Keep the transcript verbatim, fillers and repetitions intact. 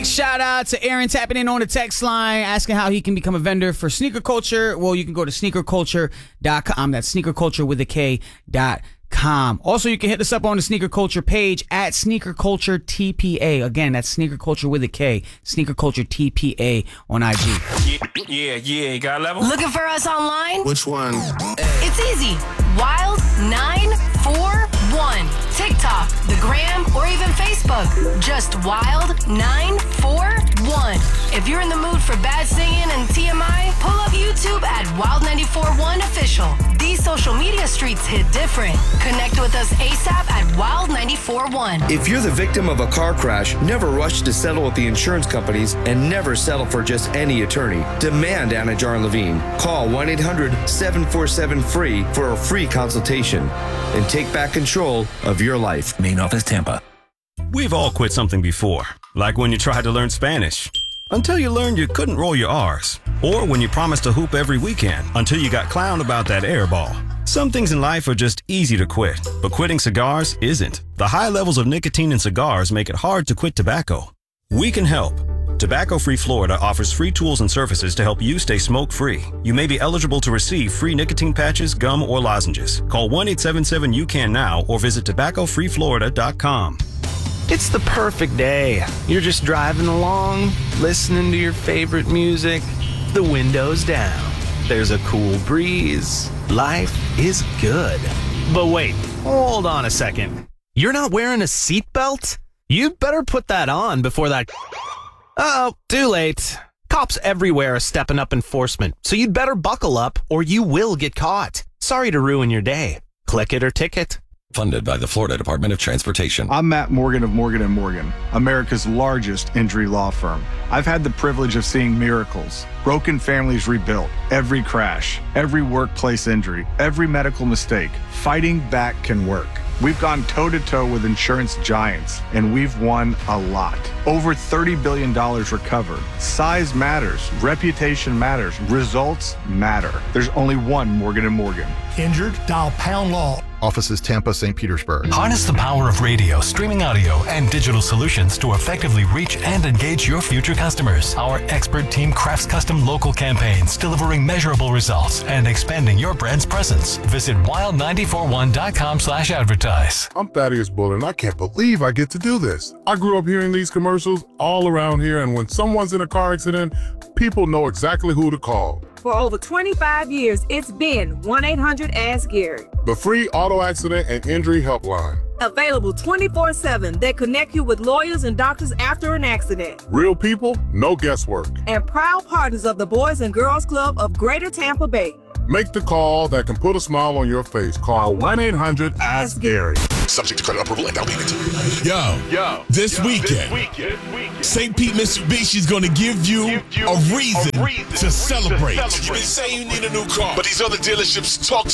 Shout out to Aaron tapping in on the text line, asking how he can become a vendor for Sneaker Culture. Well, you can go to sneaker culture dot com. That's sneaker culture with a K dot com. Also, you can hit us up on the Sneaker Culture page at Sneaker Culture T P A. Again, that's Sneaker Culture with a K. Sneaker Culture T P A on I G. Yeah, yeah, yeah. You got a level? Looking for us online? Which one? It's easy. Wild nine four one. TikTok, the Gram, or even Facebook. Just Wild nine four one. If you're in the mood for bad singing and T M I, pull up YouTube at Wild nine four one Official. These social media streets hit different. Connect with us ASAP at Wild nine four one. If you're the victim of a car crash, never rush to settle with the insurance companies and never settle for just any attorney. Demand Anna Jar Levine. Call one eight hundred seven four seven free for a free consultation and take back control of your life. Main office, Tampa. We've all quit something before, like when you tried to learn Spanish, until you learned you couldn't roll your R's, or when you promised to hoop every weekend until you got clowned about that air ball. Some things in life are just easy to quit, but quitting cigars isn't. The high levels of nicotine in cigars make it hard to quit tobacco. We can help. Tobacco Free Florida offers free tools and services to help you stay smoke-free. You may be eligible to receive free nicotine patches, gum, or lozenges. Call one eight seven seven U C A N now or visit tobacco free florida dot com. It's the perfect day. You're just driving along, listening to your favorite music, the window's down. There's a cool breeze. Life is good. But wait, hold on a second. You're not wearing a seatbelt? You'd better put that on before that... Uh-oh, too late. Cops everywhere are stepping up enforcement, so you'd better buckle up or you will get caught. Sorry to ruin your day. Click it or ticket. Funded by the Florida Department of Transportation. I'm Matt Morgan of Morgan and Morgan, America's largest injury law firm. I've had the privilege of seeing miracles, broken families rebuilt, every crash, every workplace injury, every medical mistake. Fighting back can work. We've gone toe-to-toe with insurance giants, and we've won a lot. Over thirty billion dollars recovered. Size matters. Reputation matters. Results matter. There's only one Morgan and Morgan. Injured? Dial pound law. Offices Tampa, Saint Petersburg. Harness the power of radio, streaming audio, and digital solutions to effectively reach and engage your future customers. Our expert team crafts custom local campaigns, delivering measurable results and expanding your brand's presence. Visit wild nine four one dot com slash advertise. I'm Thaddeus Buller, and I can't believe I get to do this. I grew up hearing these commercials all around here, and when someone's in a car accident, people know exactly who to call. For over twenty-five years, it's been one eight hundred ask Gary. The free auto accident and injury helpline. Available twenty-four seven that connect you with lawyers and doctors after an accident. Real people, no guesswork. And proud partners of the Boys and Girls Club of Greater Tampa Bay. Make the call that can put a smile on your face. Call one eight hundred ask Gary. Subject to credit approval and down payment. Yo, yo, this yo, weekend, this weekend, Saint Pete Mitsubishi is going to give you, give you a, reason a reason to celebrate. To celebrate. You've been saying you need a new car, but these other dealerships talk